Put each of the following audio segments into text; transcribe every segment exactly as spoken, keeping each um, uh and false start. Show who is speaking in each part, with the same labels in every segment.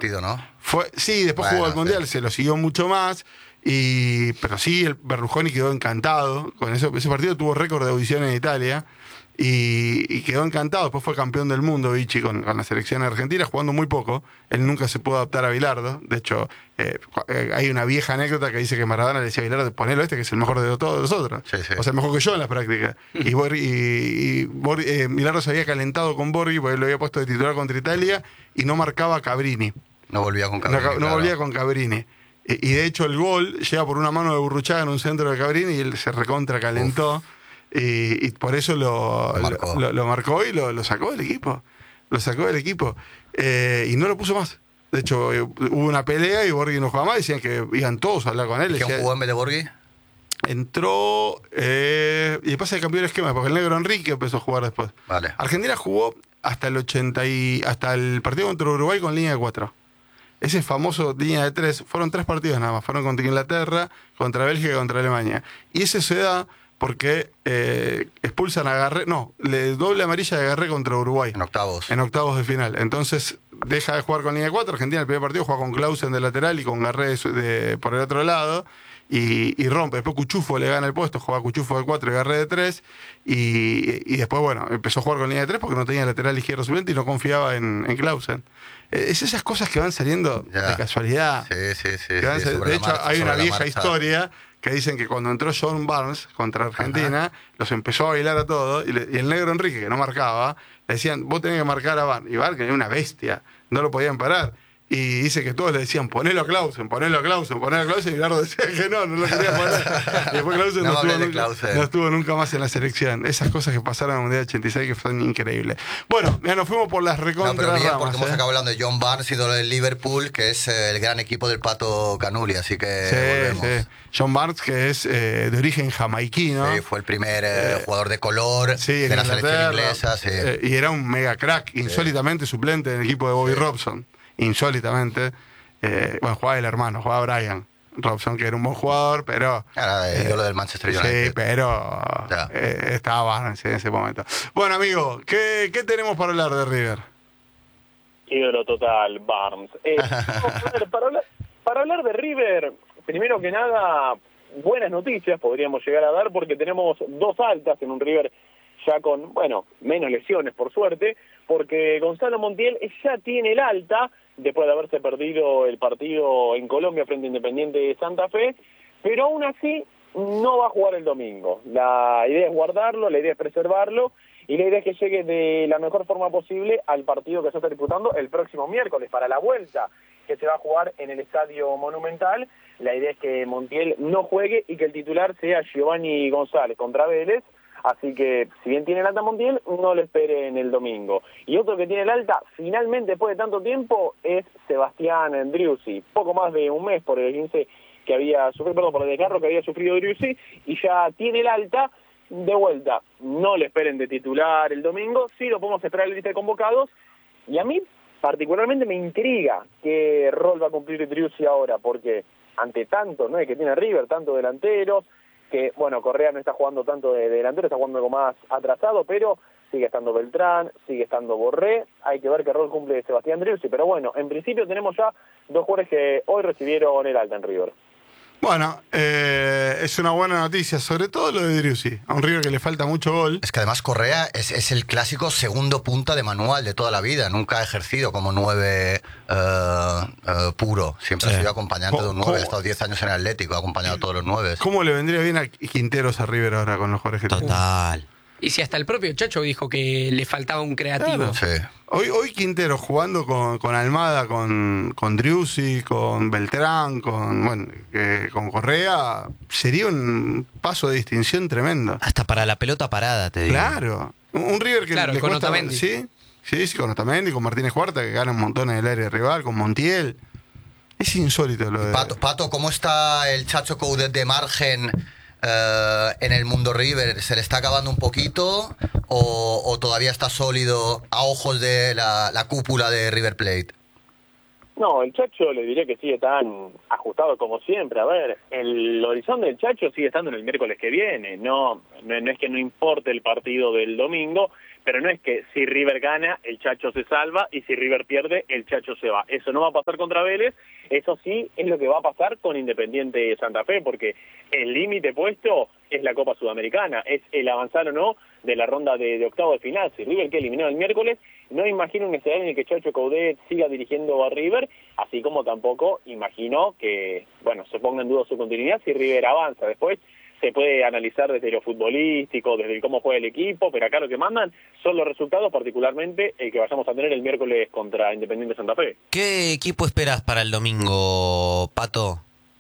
Speaker 1: partido, ¿no?
Speaker 2: Fue, sí, después
Speaker 1: bueno,
Speaker 2: jugó el Mundial,
Speaker 1: sí.
Speaker 2: se lo siguió mucho más. Y, pero sí, el Berlusconi quedó encantado con eso. Ese partido tuvo récord de audición en Italia. Y, y quedó encantado. Después fue campeón del mundo, Vichy, con, con la selección argentina, jugando muy poco. Él nunca se pudo adaptar a Bilardo. De hecho, eh, eh, hay una vieja anécdota que dice que Maradona le decía a Bilardo: ponelo este, que es el mejor de todos nosotros.
Speaker 1: Sí, sí.
Speaker 2: O sea, el mejor que yo en las prácticas. Y, Borghi, y, y Borghi, eh, Bilardo se había calentado con Borghi porque lo había puesto de titular contra Italia y no marcaba a Cabrini.
Speaker 1: No volvía con Cabrini.
Speaker 2: No, no
Speaker 1: claro.
Speaker 2: volvía con Cabrini. Y, y de hecho, el gol llega por una mano de Burruchaga en un centro de Cabrini y él se recontra calentó. Y, y por eso lo,
Speaker 1: Lo marcó.
Speaker 2: lo, lo marcó y lo, lo sacó del equipo. Lo sacó del equipo. Eh, y no lo puso más. De hecho, eh, hubo una pelea y Borghi no jugaba más. Decían que iban todos a hablar con él.
Speaker 1: ¿Quién
Speaker 2: Decía,
Speaker 1: jugó en vez de Borghi?
Speaker 2: entró. Eh, y después se cambió el esquema, porque el negro Enrique empezó a jugar después.
Speaker 1: Vale.
Speaker 2: Argentina jugó hasta el ochenta y hasta el partido contra Uruguay con línea de cuatro. Ese famoso línea de tres, fueron tres partidos nada más. Fueron contra Inglaterra, contra Bélgica y contra Alemania. Y ese se da porque eh, expulsan a Garré, no, le doble amarilla de Garré contra Uruguay.
Speaker 1: En octavos.
Speaker 2: En octavos de final. Entonces deja de jugar con línea de cuatro. Argentina el primer partido juega con Clausen de lateral y con Garré de, de, por el otro lado. Y, y rompe. Después Cuchufo le gana el puesto, juega Cuchufo de cuatro y Garré de tres. Y, y después, bueno, empezó a jugar con línea de tres porque no tenía lateral izquierdo suplente y no confiaba en, en Clausen. Eh, es esas cosas que van saliendo
Speaker 1: Ya.
Speaker 2: de casualidad.
Speaker 1: Sí, sí, sí.
Speaker 2: Que van
Speaker 1: sí,
Speaker 2: sal-
Speaker 1: sobre
Speaker 2: de
Speaker 1: la
Speaker 2: hecho,
Speaker 1: marcha,
Speaker 2: hay una
Speaker 1: sobre la
Speaker 2: vieja marcha.
Speaker 1: historia.
Speaker 2: historia que dicen que cuando entró John Barnes contra Argentina, los empezó a bailar a todos, y, le- y el negro Enrique, que no marcaba, le decían: vos tenés que marcar a Barnes. Y Barnes, que era una bestia, no lo podían parar. Y dice que todos le decían: ponelo a Clausen, ponelo a Clausen, ponelo a Clausen. Y Bilardo decía que no, no lo quería poner. Y después Clausen
Speaker 1: No
Speaker 2: no,
Speaker 1: me
Speaker 2: estuvo
Speaker 1: hables de
Speaker 2: nunca,
Speaker 1: Clausen.
Speaker 2: no estuvo nunca más en la selección. Esas cosas que pasaron en el Mundial ochenta y seis que son increíbles. Bueno, ya nos fuimos por las
Speaker 1: No,
Speaker 2: recontra
Speaker 1: pero bien,
Speaker 2: ramas.
Speaker 1: porque hemos
Speaker 2: ¿eh?
Speaker 1: acabado hablando de John Barnes, ídolo del Liverpool, que es eh, el gran equipo del Pato Canuli, así que
Speaker 2: Sí,
Speaker 1: volvemos.
Speaker 2: sí. John Barnes, que es eh, de origen jamaiquino.
Speaker 1: Sí, fue el primer eh, jugador de color
Speaker 2: Sí,
Speaker 1: de
Speaker 2: en
Speaker 1: la selección
Speaker 2: Inglaterra,
Speaker 1: inglesa. Sí.
Speaker 2: eh, y era un mega crack, insólitamente suplente en el equipo de Bobby
Speaker 1: Sí.
Speaker 2: Robson. Insólitamente. Eh, bueno, jugaba el hermano, jugaba Brian Robson, que era un buen jugador, pero.
Speaker 1: Era el ídolo del Manchester United.
Speaker 2: Sí, pero
Speaker 1: Ya.
Speaker 2: eh, estaba Barnes en ese momento. Bueno, amigo, ¿qué, ¿qué tenemos para hablar de River?
Speaker 3: Ídolo total, Barnes. Eh, a ver, para, hablar, para hablar de River, primero que nada, buenas noticias podríamos llegar a dar, porque tenemos dos altas en un River ya con, bueno, menos lesiones por suerte, porque Gonzalo Montiel ya tiene el alta, después de haberse perdido el partido en Colombia frente a Independiente de Santa Fe, pero aún así no va a jugar el domingo. La idea es guardarlo, la idea es preservarlo, y la idea es que llegue de la mejor forma posible al partido que se está disputando el próximo miércoles, para la vuelta que se va a jugar en el Estadio Monumental. La idea es que Montiel no juegue y que el titular sea Giovanni González contra Vélez. Así que, si bien tiene el alta Montiel, no lo esperen el domingo. Y otro que tiene el alta, finalmente, después de tanto tiempo, es Sebastián Driussi. Poco más de un mes por el quince que había sufrido, perdón, por el desgarro que había sufrido Driussi, y ya tiene el alta. De vuelta, no le esperen de titular el domingo, sí lo podemos esperar en la lista de convocados. Y a mí, particularmente, me intriga qué rol va a cumplir Driussi ahora, porque ante tanto, ¿no?, que tiene River, tanto delanteros, que, bueno, Correa no está jugando tanto de, de delantero, está jugando algo más atrasado, pero sigue estando Beltrán, sigue estando Borré. Hay que ver qué rol cumple Sebastián Driussi, pero bueno, en principio tenemos ya dos jugadores que hoy recibieron el alta en River.
Speaker 2: Bueno, eh, es una buena noticia, sobre todo lo de Driussi, a un River que le falta mucho gol.
Speaker 1: Es que además Correa es, es el clásico segundo punta de manual de toda la vida. Nunca ha ejercido como nueve eh, eh, puro. Siempre
Speaker 2: Sí.
Speaker 1: ha sido acompañante de un
Speaker 2: ¿Cómo-
Speaker 1: nueve. Ha estado diez años en el Atlético, ha acompañado a todos los nueve.
Speaker 2: ¿Cómo le vendría bien a Quinteros a River ahora con los jugadores que tiene?
Speaker 1: Total.
Speaker 4: Y si hasta el propio Chacho dijo que le faltaba un creativo.
Speaker 2: Claro.
Speaker 1: Sí.
Speaker 2: Hoy, hoy Quintero jugando con, con Almada, con, con Driussi, con Beltrán, con, bueno, eh, con Correa, sería un paso de distinción tremendo.
Speaker 5: Hasta para la pelota parada, te digo.
Speaker 2: Claro. Un, un River que
Speaker 4: Claro,
Speaker 2: le
Speaker 4: con
Speaker 2: cuesta,
Speaker 4: Otamendi.
Speaker 2: ¿sí? Sí, sí, con Otamendi, con Martínez Cuarta, que gana un montón en el área rival, con Montiel. Es insólito lo de...
Speaker 1: Pato, Pato, ¿cómo está el Chacho Coudet de margen eh, en el mundo River? ¿Se le está acabando un poquito o, o todavía está sólido a ojos de la, la cúpula de River Plate?
Speaker 3: No, No, el Chacho le diría que sigue tan ajustado como siempre. A ver, el horizonte del Chacho sigue estando en el miércoles que viene. No, no, no es que no importe el partido del domingo, pero no es que si River gana, el Chacho se salva, y si River pierde, el Chacho se va. Eso no va a pasar contra Vélez, eso sí es lo que va a pasar con Independiente de Santa Fe, porque el límite puesto es la Copa Sudamericana, es el avanzar o no de la ronda de, de octavo de final. Si River queda eliminado el miércoles, no imagino un escenario en el que Chacho Coudet siga dirigiendo a River, así como tampoco imagino que, bueno, se ponga en duda su continuidad si River avanza. Después se puede analizar desde lo futbolístico, desde cómo juega el equipo, pero acá lo que mandan son los resultados, particularmente el que vayamos a tener el miércoles contra Independiente Santa Fe.
Speaker 5: ¿Qué equipo esperas para el domingo, Pato?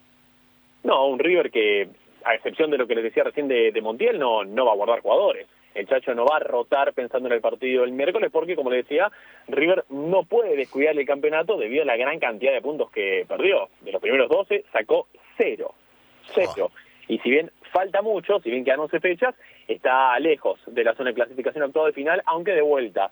Speaker 3: No, un River que, a excepción de lo que les decía recién de, de Montiel, no, no va a guardar jugadores. El Chacho no va a rotar pensando en el partido del miércoles porque, como le decía, River no puede descuidar el campeonato debido a la gran cantidad de puntos que perdió. De los primeros doce sacó cero. Cero. Oh. Y si bien falta mucho, si bien quedan once fechas, está lejos de la zona de clasificación octavo de final, aunque de vuelta.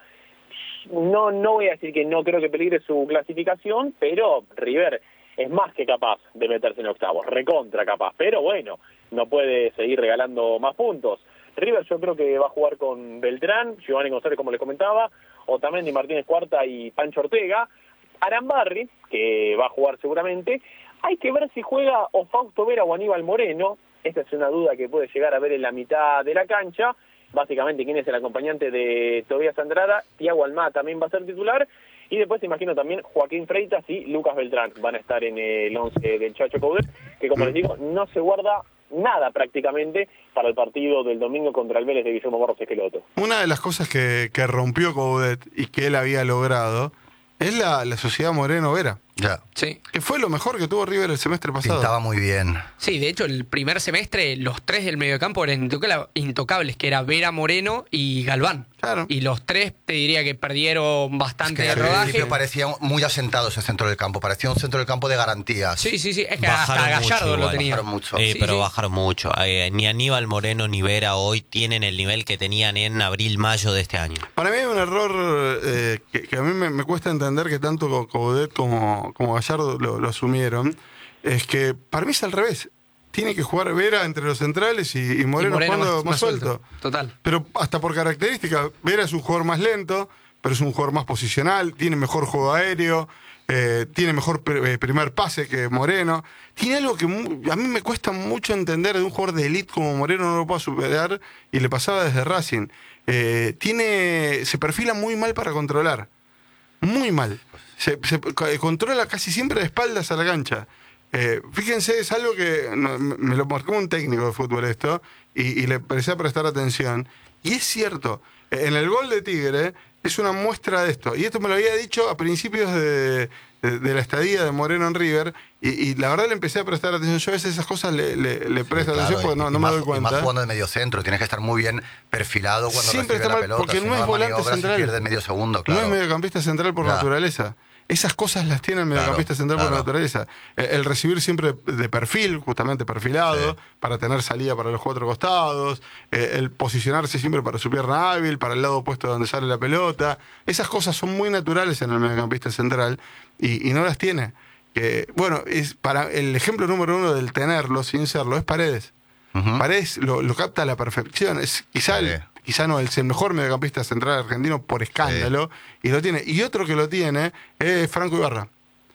Speaker 3: No, no voy a decir que no creo que peligre su clasificación, pero River es más que capaz de meterse en octavos, recontra capaz. Pero bueno, no puede seguir regalando más puntos. River yo creo que va a jugar con Beltrán, Giovanni González, como les comentaba, Otamendi, Martínez Cuarta y Pancho Ortega. Arambarri, que va a jugar seguramente. Hay que ver si juega o Fausto Vera o Aníbal Moreno. Esta es una duda que puede llegar a ver en la mitad de la cancha. Básicamente, quién es el acompañante de Tobías Andrada. Thiago Almada también va a ser titular. Y después imagino también Joaquín Freitas y Lucas Beltrán van a estar en el once del Chacho Coudet, que como les digo, no se guarda nada prácticamente para el partido del domingo contra el Vélez de Guillermo Barros Esqueloto.
Speaker 2: Una de las cosas que, que rompió Coudet y que él había logrado es la, la sociedad Moreno-Vera.
Speaker 1: Ya.
Speaker 4: Sí.
Speaker 2: Que fue lo mejor que tuvo River el semestre pasado.
Speaker 1: Pintaba muy bien.
Speaker 4: Sí, de hecho, el primer semestre, los tres del mediocampo eran intocables, que era Vera, Moreno y Galván.
Speaker 2: Claro.
Speaker 4: Y los tres, te diría que perdieron bastante
Speaker 1: Es que
Speaker 4: de
Speaker 1: al
Speaker 4: rodaje.
Speaker 1: principio parecía muy asentado ese centro del campo, parecía un centro del campo de garantías.
Speaker 4: Sí, sí, sí, es que
Speaker 5: Bajaron
Speaker 4: hasta
Speaker 5: mucho
Speaker 4: Gallardo lo
Speaker 5: igual,
Speaker 4: tenía.
Speaker 1: bajaron mucho.
Speaker 5: Eh,
Speaker 4: Sí,
Speaker 5: pero
Speaker 4: sí.
Speaker 5: bajaron mucho. Eh, ni Aníbal Moreno ni Vera hoy tienen el nivel que tenían en abril-mayo de este año.
Speaker 2: Para mí hay un error eh, que, que a mí me, me cuesta entender que tanto Coudet como, como Gallardo lo, lo asumieron. Es que para mí es al revés. Tiene que jugar Vera entre los centrales y, y Moreno,
Speaker 4: Y Moreno
Speaker 2: jugando
Speaker 4: más-
Speaker 2: más,
Speaker 4: más
Speaker 2: suelto.
Speaker 4: suelto. Total.
Speaker 2: Pero hasta por característica, Vera es un jugador más lento, pero es un jugador más posicional, tiene mejor juego aéreo, eh, tiene mejor pr- eh, primer pase que Moreno. Tiene algo que mu- a mí me cuesta mucho entender de un jugador de élite como Moreno, no lo puedo superar, y le pasaba desde Racing. Eh, tiene, se perfila muy mal para controlar. Muy mal. Se, se controla casi siempre de espaldas a la cancha. Eh, fíjense, es algo que no, me lo marcó un técnico de fútbol esto, y, y le empecé a prestar atención. Y es cierto, en el gol de Tigre es una muestra de esto. Y esto me lo había dicho a principios de, de, de la estadía de Moreno en River, y, y la verdad le empecé a prestar atención. Yo a veces esas cosas le, le, le presto
Speaker 1: Claro,
Speaker 2: atención porque no,
Speaker 1: y
Speaker 2: no me
Speaker 1: más,
Speaker 2: doy
Speaker 1: y
Speaker 2: cuenta.
Speaker 1: más jugando de medio centro, tienes que estar muy bien perfilado cuando
Speaker 2: Siempre
Speaker 1: recibe
Speaker 2: está
Speaker 1: la
Speaker 2: mal,
Speaker 1: pelota.
Speaker 2: porque
Speaker 1: si
Speaker 2: no es
Speaker 1: da
Speaker 2: volante
Speaker 1: maniobras,
Speaker 2: central.
Speaker 1: si pierde medio segundo, claro.
Speaker 2: No es mediocampista central por
Speaker 1: Ya.
Speaker 2: naturaleza. Esas cosas las tiene el mediocampista
Speaker 1: Claro,
Speaker 2: central por
Speaker 1: claro.
Speaker 2: naturaleza. El, el recibir siempre de perfil, justamente perfilado,
Speaker 1: Sí.
Speaker 2: para tener salida para los cuatro costados, eh, el posicionarse siempre para su pierna hábil, para el lado opuesto de donde sale la pelota. Esas cosas son muy naturales en el mediocampista central y, y no las tiene. Que, bueno, es para el ejemplo número uno del tenerlo sin serlo es Paredes.
Speaker 1: Ujú.
Speaker 2: Paredes lo, lo capta a la perfección. Es quizá,
Speaker 1: Sí.
Speaker 2: el, quizá no, es el mejor mediocampista central argentino por escándalo, y lo tiene. Y otro que lo tiene es Franco Ibarra,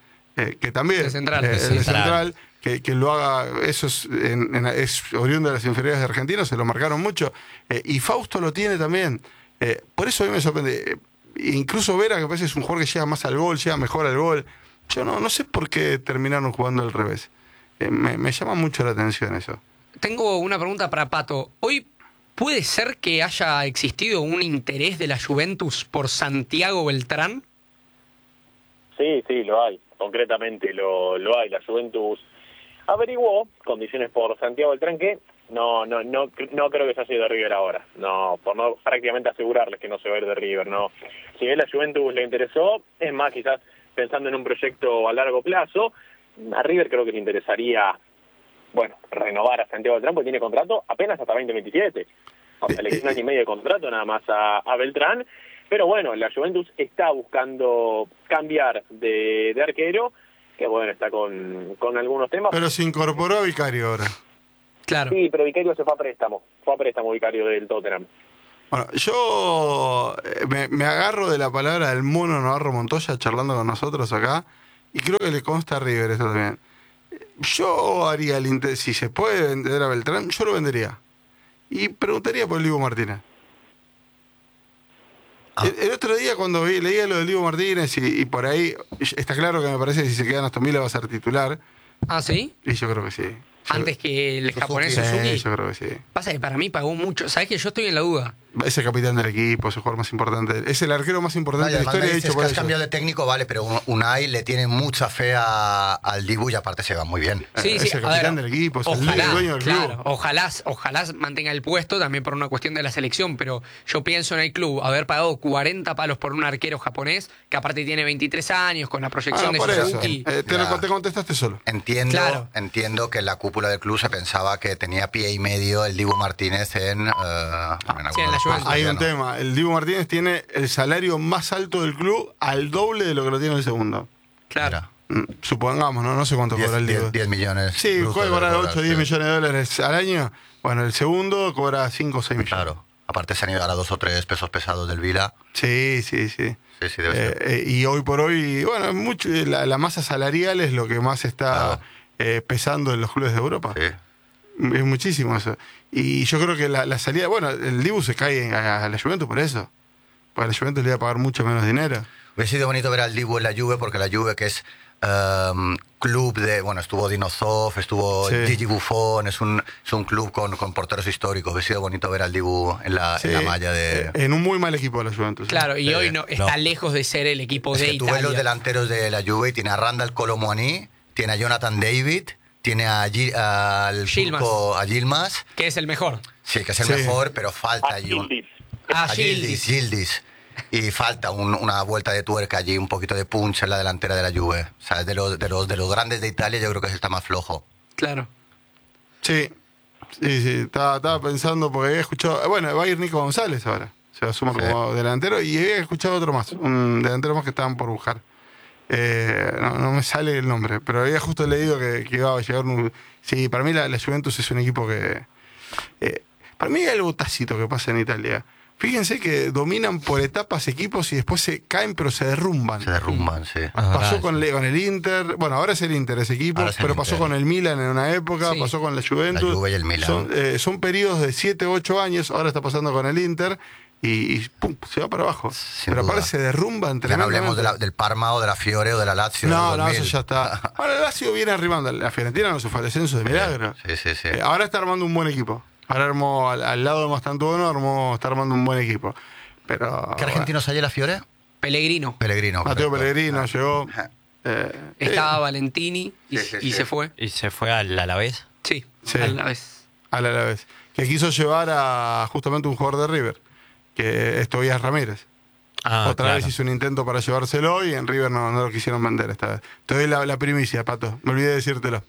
Speaker 2: eh, que también
Speaker 4: De central.
Speaker 2: eh,
Speaker 4: De
Speaker 2: el
Speaker 5: central.
Speaker 2: central, que, que lo haga, eso es, en- en- es oriundo de las inferiores de Argentina, se lo marcaron mucho. Eh, y Fausto lo tiene también. Eh, por eso a mí me sorprende. Eh, incluso Vera, que a veces es un jugador que llega más al gol, llega mejor al gol. Yo no, no sé por qué terminaron jugando al revés. Eh, me, me llama mucho la atención eso.
Speaker 4: Tengo una pregunta para Pato. Hoy puede ser que haya existido un interés de la Juventus por Santiago Beltrán.
Speaker 3: Sí, sí, lo hay. Concretamente lo, lo hay. La Juventus averiguó condiciones por Santiago Beltrán que no, no, no, no creo que se haya ido de River ahora. No, por no prácticamente asegurarles que no se va a ir de River, no. Si bien la Juventus le interesó, es más, quizás pensando en un proyecto a largo plazo, a River creo que le interesaría, bueno, renovar a Santiago Beltrán porque tiene contrato apenas hasta veinte veintisiete. O sea, le queda un año y medio de contrato nada más a, a Beltrán. Pero bueno, la Juventus está buscando cambiar de, de arquero, que bueno, está con, con algunos temas.
Speaker 2: Pero se incorporó a Vicario ahora.
Speaker 4: Claro.
Speaker 3: Sí, pero Vicario se fue a préstamo, fue a préstamo Vicario del Tottenham.
Speaker 2: Bueno, yo eh, me, me agarro de la palabra del mono Navarro Montoya charlando con nosotros acá, y creo que le consta a River eso también. Yo haría el inter- si se puede vender a Beltrán, yo lo vendería. Y preguntaría por el Dibu Martínez.
Speaker 1: Ah.
Speaker 2: El, el otro día cuando vi, leía lo del Dibu Martínez y, y por ahí, está claro que me parece que si se quedan Aston Villa va a ser titular,
Speaker 4: Ah, ¿sí?
Speaker 2: y yo creo que sí. Yo-
Speaker 4: Antes que el
Speaker 1: Suzuki.
Speaker 4: japonés
Speaker 2: Sí,
Speaker 4: Suzuki.
Speaker 2: yo creo que sí.
Speaker 4: Pasa que para mí pagó mucho. ¿Sabes que yo estoy en la duda?
Speaker 2: Es el capitán del equipo, es el jugador más importante. Es el arquero más importante
Speaker 1: Vaya,
Speaker 2: de la historia,
Speaker 1: me
Speaker 2: hecho
Speaker 1: dices
Speaker 2: por
Speaker 1: que has
Speaker 2: ellos.
Speaker 1: cambiado de técnico, vale, pero Un- Unai le tiene mucha fe a- al Dibu y aparte se va muy bien.
Speaker 4: Sí,
Speaker 2: es
Speaker 4: sí,
Speaker 2: el
Speaker 4: a
Speaker 2: capitán
Speaker 4: ver,
Speaker 2: del equipo, es el
Speaker 4: ojalá,
Speaker 2: dueño del
Speaker 4: claro,
Speaker 2: club.
Speaker 4: ojalá, ojalá mantenga el puesto también por una cuestión de la selección, pero yo pienso en el club haber pagado cuarenta palos por un arquero japonés que aparte tiene veintitrés años con la proyección
Speaker 2: Ah,
Speaker 4: de
Speaker 2: por eso.
Speaker 4: Suzuki.
Speaker 2: Eh, te,
Speaker 1: Ya.
Speaker 2: lo, te contestaste solo.
Speaker 1: Entiendo,
Speaker 4: Claro.
Speaker 1: entiendo que en la cúpula del club se pensaba que tenía pie y medio el Dibu Martínez en, eh, en alguno
Speaker 4: Sí, en
Speaker 1: de
Speaker 4: la
Speaker 1: los
Speaker 4: Juventus.
Speaker 1: puestos,
Speaker 2: Hay
Speaker 1: ya
Speaker 2: un
Speaker 1: no.
Speaker 2: tema. El Dibu Martínez tiene el salario más alto del club al doble de lo que lo tiene el segundo.
Speaker 4: Claro.
Speaker 2: Mm, Supongamos, ¿no? No sé cuánto cobra el Dibu.
Speaker 1: diez millones.
Speaker 2: Sí,
Speaker 1: brutos
Speaker 2: puede
Speaker 1: de
Speaker 2: cobrar
Speaker 1: cobrar,
Speaker 2: ocho o diez
Speaker 1: sí.
Speaker 2: millones de dólares al año. Bueno, el segundo cobra cinco o seis millones.
Speaker 1: Claro. Aparte se han ido ahora dos o tres pesos pesados del Vila.
Speaker 2: Sí, sí, sí.
Speaker 1: Sí, sí, debe
Speaker 2: Eh,
Speaker 1: ser.
Speaker 2: eh, y hoy por hoy, bueno, mucho, la, la masa salarial es lo que más está
Speaker 1: Claro.
Speaker 2: eh, pesando en los clubes de Europa.
Speaker 1: Sí.
Speaker 2: Es muchísimo eso. Y yo creo que la, la salida, bueno, el Dibu se cae a, a la Juventus por eso. Porque a la Juventus le iba a pagar mucho menos dinero.
Speaker 1: Hubiera sido bonito ver al Dibu en la Juve, porque la Juve, que es um, club de... Bueno, estuvo Dinosov, estuvo
Speaker 2: Sí.
Speaker 1: Gigi Buffon, es un, es un club con, con porteros históricos. Hubiera sido bonito ver al Dibu en la,
Speaker 2: Sí,
Speaker 1: en la malla de...
Speaker 2: eh, en un muy mal equipo la Juventus.
Speaker 4: Claro, y
Speaker 1: Sí,
Speaker 4: hoy no está
Speaker 5: no.
Speaker 4: lejos de ser el equipo
Speaker 1: Es
Speaker 4: de
Speaker 1: que tú ves
Speaker 4: Italia.
Speaker 1: los delanteros de la Juve y tiene a Randall Colomwani, tiene a Jonathan David, tiene a Gi- al
Speaker 4: Yilmaz.
Speaker 1: turco, a Yilmaz.
Speaker 4: Que es el mejor.
Speaker 1: Sí, que es el
Speaker 2: Sí.
Speaker 1: mejor, pero falta
Speaker 3: A
Speaker 1: allí un...
Speaker 3: Gildis.
Speaker 4: Ah,
Speaker 1: a
Speaker 4: Gildis.
Speaker 1: Gildis, Gildis. Y falta un- una vuelta de tuerca allí, un poquito de punch en la delantera de la Juve. O sea, de los, de los, de los grandes de Italia yo creo que es el está más flojo.
Speaker 4: Claro.
Speaker 2: Sí, sí, sí. Estaba, estaba pensando porque había escuchado. Bueno, va a ir Nico González ahora. Se va a sumar
Speaker 1: Sí.
Speaker 2: como delantero. Y había escuchado otro más. Un delantero más que estaban por buscar. Eh, no, no me sale el nombre. Pero había justo leído que, que iba a llegar un. Sí, para mí la, la Juventus es un equipo que. eh, para mí hay algo tácito que pasa en Italia. Fíjense que dominan por etapas equipos y después se caen, pero se derrumban.
Speaker 1: Se derrumban, sí.
Speaker 5: Ah,
Speaker 2: Pasó
Speaker 5: verdad.
Speaker 2: con, le- con el Inter, bueno, ahora es el Inter ese equipo,
Speaker 1: Ahora es el
Speaker 2: pero pasó
Speaker 1: Inter.
Speaker 2: con el Milan en una época,
Speaker 4: Sí.
Speaker 2: pasó con la Juventus.
Speaker 1: La Juve y el Milan.
Speaker 2: Son, eh, son periodos de siete u ocho años, ahora está pasando con el Inter y, y pum, se va para abajo.
Speaker 1: Sin
Speaker 2: pero
Speaker 1: duda.
Speaker 2: aparte se derrumban
Speaker 1: Ya no hablemos de la-
Speaker 2: tremendamente.
Speaker 1: del Parma o de la Fiore o de la Lazio.
Speaker 2: No,
Speaker 1: del
Speaker 2: no,
Speaker 1: dos
Speaker 2: eso
Speaker 1: mil.
Speaker 2: ya está. Ahora el Lazio viene arrimando. La Fiorentina no se fue al descenso de milagro.
Speaker 1: Sí, sí, sí.
Speaker 2: Eh, ahora está armando un buen equipo. Ahora armó al, al lado de Mastantuono, armó, está armando un buen equipo. Pero.
Speaker 1: ¿Qué argentinos hay en la Fiore?
Speaker 4: Pellegrino.
Speaker 1: Pellegrino.
Speaker 2: bueno, Mateo
Speaker 1: correcto.
Speaker 2: Pellegrino llegó.
Speaker 1: Ajá.
Speaker 2: eh,
Speaker 4: Estaba Valentini y,
Speaker 1: Sí, sí,
Speaker 4: y
Speaker 1: sí.
Speaker 4: se fue.
Speaker 5: ¿Y se fue al Alavés?
Speaker 4: Sí,
Speaker 2: Sí.
Speaker 4: a la vez.
Speaker 2: A la, a la vez. Que quiso llevar a justamente un jugador de River, que es Tobías Ramírez.
Speaker 5: Ah,
Speaker 2: Otra
Speaker 5: claro.
Speaker 2: vez hizo un intento para llevárselo y en River no, no lo quisieron vender esta vez. Te doy la, la primicia, Pato. Me olvidé de decírtelo.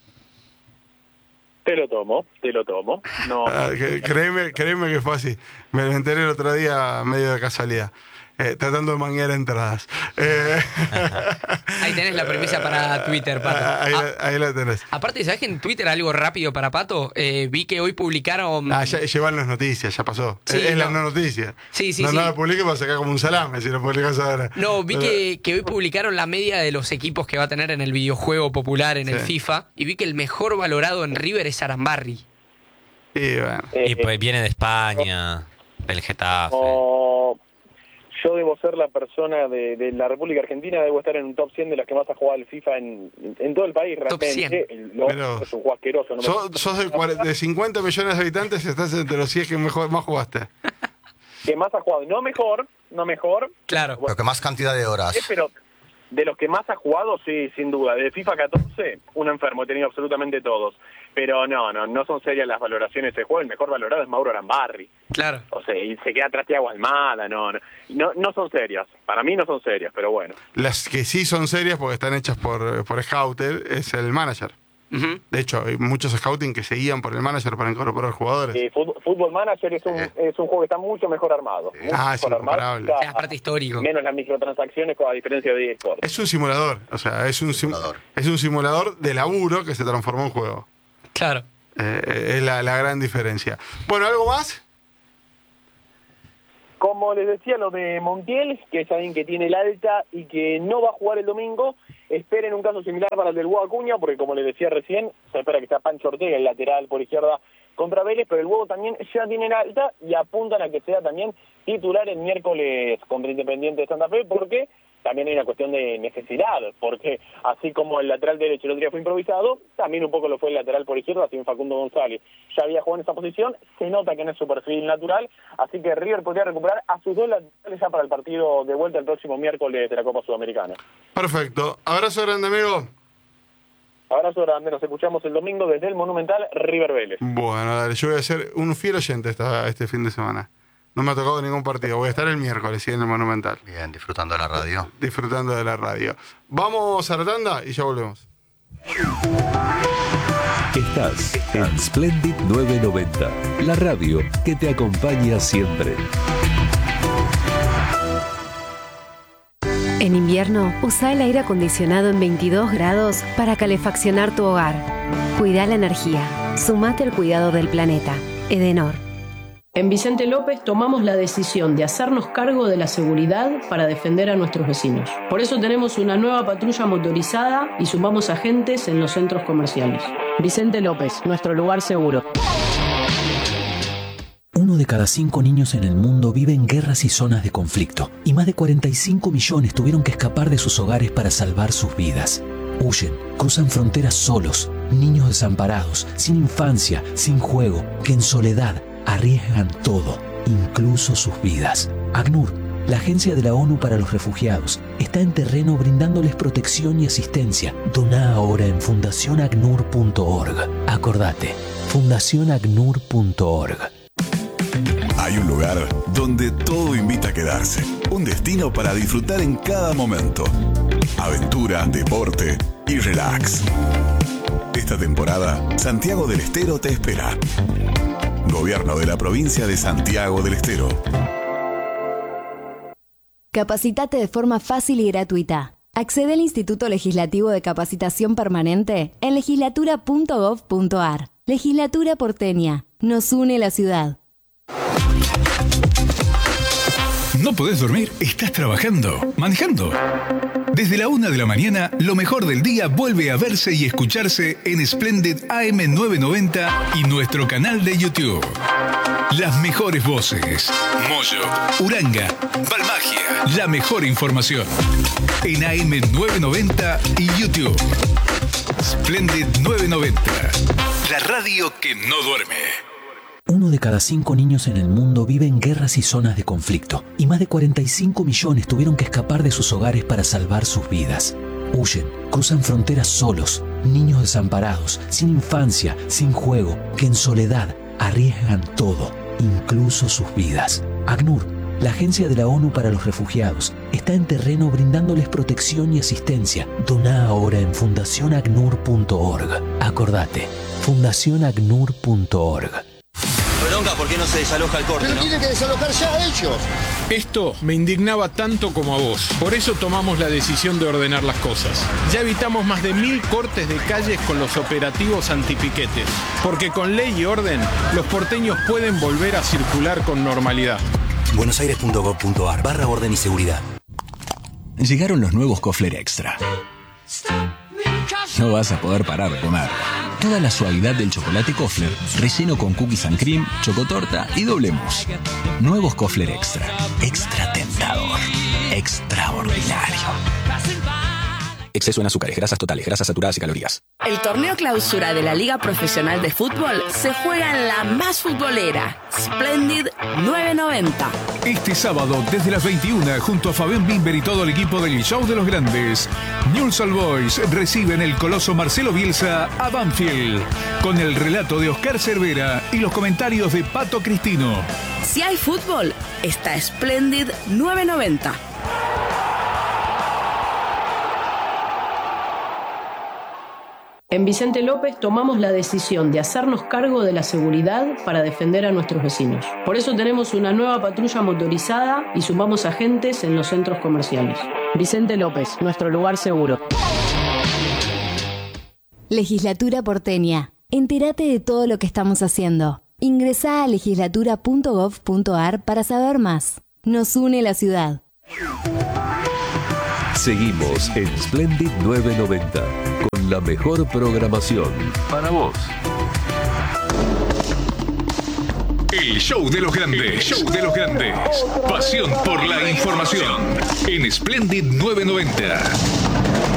Speaker 3: Te lo tomo, te lo tomo. No,
Speaker 2: Ah, que- créeme, créeme que fue así. Me lo enteré el otro día medio de casualidad. Eh, tratando de manguear entradas. Eh,
Speaker 4: Ahí tenés la premisa para Twitter, Pato.
Speaker 2: ahí,
Speaker 4: Ah,
Speaker 2: la, ahí la tenés.
Speaker 4: aparte, ¿sabés que en Twitter algo rápido para Pato? Eh, vi que hoy publicaron...
Speaker 2: Ah, ya llevan las noticias, ya pasó.
Speaker 4: Sí,
Speaker 2: es es la
Speaker 4: no.
Speaker 2: no noticia.
Speaker 4: Sí, sí,
Speaker 2: no,
Speaker 4: sí.
Speaker 2: no la publiques para sacar como un salame si lo publicas ahora.
Speaker 4: No, vi que, que hoy publicaron la media de los equipos que va a tener en el videojuego popular, en el
Speaker 2: Sí.
Speaker 4: FIFA, y vi que el mejor valorado en River es Arambarri.
Speaker 2: Y bueno.
Speaker 5: Y
Speaker 3: eh,
Speaker 5: pues viene de España, del Getafe.
Speaker 3: no, yo debo ser la persona de, de la República Argentina, debo estar en un top cien de las que más ha jugado al FIFA en, en todo el país,
Speaker 4: Top
Speaker 3: realmente. El- lo-
Speaker 2: Pero-
Speaker 3: es un juego asqueroso. No me-
Speaker 2: Sos, sos de, cuarenta de cincuenta millones de habitantes y estás entre los cien que mejor, más jugaste.
Speaker 3: que más ha jugado, no mejor, no mejor,
Speaker 4: Claro.
Speaker 1: Pero que más cantidad de horas.
Speaker 3: eh, pero de los que más ha jugado, sí, sin duda. De FIFA catorce, un enfermo, he tenido absolutamente todos. Pero no, no, no son serias las valoraciones de juego. El mejor valorado es Mauro Arambarri.
Speaker 4: Claro.
Speaker 3: O sea, y se queda atrás Thiago Almada, no, no, no, no son serias. Para mí no son serias, pero bueno.
Speaker 2: Las que sí son serias porque están hechas por, por Scouter es el manager.
Speaker 4: Ujú.
Speaker 2: De hecho, hay muchos scouting que seguían por el manager para incorporar jugadores.
Speaker 3: Eh, Fut- Football Manager es un,
Speaker 1: Eh.
Speaker 3: es un juego que está mucho mejor armado. Mucho
Speaker 2: Ah, es
Speaker 3: mejor armado.
Speaker 2: incomparable.
Speaker 3: Está
Speaker 4: Es aparte histórico.
Speaker 3: menos las microtransacciones, con a diferencia de eSports.
Speaker 2: Es un simulador, o sea, es un, sim-
Speaker 1: Simulador.
Speaker 2: es un simulador de laburo que se transformó en juego.
Speaker 4: Claro.
Speaker 2: Eh, es la, la gran diferencia. Bueno, ¿algo más?
Speaker 3: Como les decía, lo de Montiel, que es alguien que tiene el alta y que no va a jugar el domingo, esperen un caso similar para el del Hugo Acuña, porque como les decía recién, se espera que sea Pancho Ortega, el lateral por izquierda contra Vélez, pero el Hugo también ya tiene el alta y apuntan a que sea también titular el miércoles contra Independiente de Santa Fe, porque también hay una cuestión de necesidad, porque así como el lateral derecho el otro día fue improvisado, también un poco lo fue el lateral por izquierda, así Facundo González ya había jugado en esa posición, se nota que no es su perfil natural, así que River podría recuperar a sus dos laterales ya para el partido de vuelta el próximo miércoles de la Copa Sudamericana.
Speaker 2: Perfecto. Abrazo grande, amigo.
Speaker 3: Abrazo grande, nos escuchamos el domingo desde el Monumental River Vélez.
Speaker 2: Bueno, dale, yo voy a ser un fiel oyente esta, este fin de semana. No me ha tocado ningún partido. Voy a estar el miércoles, sí, en el Monumental.
Speaker 1: Bien, disfrutando de la radio.
Speaker 2: Disfrutando de la radio. Vamos a la tanda y ya volvemos.
Speaker 6: Estás en Splendid novecientos noventa, la radio que te acompaña siempre.
Speaker 7: En invierno, usa el aire acondicionado en veintidós grados para calefaccionar tu hogar. Cuida la energía. Sumate al cuidado del planeta. Edenor.
Speaker 8: En Vicente López tomamos la decisión de hacernos cargo de la seguridad para defender a nuestros vecinos. Por eso tenemos una nueva patrulla motorizada y sumamos agentes en los centros comerciales. Vicente López, nuestro lugar seguro.
Speaker 9: Uno de cada cinco niños en el mundo vive en guerras y zonas de conflicto, y más de cuarenta y cinco millones tuvieron que escapar de sus hogares para salvar sus vidas. Huyen, cruzan fronteras solos, niños desamparados, sin infancia, sin juego, que en soledad arriesgan todo, incluso sus vidas. ACNUR, la Agencia de la ONU para los Refugiados, está en terreno brindándoles protección y asistencia. Doná ahora en fundación acnur punto org. Acordate, fundación acnur punto org.
Speaker 10: Hay un lugar donde todo invita a quedarse. Un destino para disfrutar en cada momento. Aventura, deporte y relax. Esta temporada, Santiago del Estero te espera. Gobierno de la provincia de Santiago del Estero.
Speaker 11: Capacitate de forma fácil y gratuita. Accede al Instituto Legislativo de Capacitación Permanente en legislatura punto gov punto ar. Legislatura porteña. Nos une la ciudad.
Speaker 12: ¿No podés dormir? ¿Estás trabajando? ¿Manejando? Desde la una de la mañana, lo mejor del día vuelve a verse y escucharse en Splendid A M novecientos noventa y nuestro canal de YouTube. Las mejores voces. Moyo, Uranga, Balmagia. La mejor información. En A M novecientos noventa y YouTube. Splendid novecientos noventa. La radio que no duerme.
Speaker 9: Uno de cada cinco niños en el mundo vive en guerras y zonas de conflicto, y más de cuarenta y cinco millones tuvieron que escapar de sus hogares para salvar sus vidas. Huyen, cruzan fronteras solos, niños desamparados, sin infancia, sin juego, que en soledad arriesgan todo, incluso sus vidas. ACNUR, la Agencia de la ONU para los Refugiados, está en terreno brindándoles protección y asistencia. Doná ahora en fundación acnur punto org. Acordate, fundación acnur punto org.
Speaker 13: Bronca, ¿por qué no se desaloja el corte?
Speaker 14: Pero
Speaker 13: ¿no?
Speaker 14: tienen que desalojar ya ellos.
Speaker 15: Esto me indignaba tanto como a vos. Por eso tomamos la decisión de ordenar las cosas. Ya evitamos más de mil cortes de calles con los operativos antipiquetes. Porque con ley y orden, los porteños pueden volver a circular con normalidad.
Speaker 16: buenosaires punto gov punto ar barra orden y seguridad.
Speaker 17: Llegaron los nuevos Kofler Extra. No vas a poder parar de comer. Toda la suavidad del chocolate Kofler, relleno con cookies and cream, chocotorta y doble mousse. Nuevos Kofler Extra. Extra tentador. Extraordinario. Exceso en azúcares, grasas totales, grasas saturadas y calorías.
Speaker 18: El torneo clausura de la Liga Profesional de Fútbol se juega en la más futbolera, Splendid novecientos noventa.
Speaker 12: Este sábado, desde las veintiuna, junto a Fabián Bimber y todo el equipo del Show de los Grandes, Newell's Old Boys reciben el coloso Marcelo Bielsa a Banfield, con el relato de Oscar Cervera y los comentarios de Pato Cristino.
Speaker 18: Si hay fútbol, está Splendid novecientos noventa.
Speaker 8: En Vicente López tomamos la decisión de hacernos cargo de la seguridad para defender a nuestros vecinos. Por eso tenemos una nueva patrulla motorizada y sumamos agentes en los centros comerciales. Vicente López, nuestro lugar seguro.
Speaker 11: Legislatura porteña. Entérate de todo lo que estamos haciendo. Ingresá a legislatura punto gov punto ar para saber más. Nos une la ciudad.
Speaker 6: Seguimos en Splendid novecientos noventa con la mejor programación para vos.
Speaker 12: El show de los grandes. El show de los grandes. Pasión por la información. En Splendid novecientos noventa.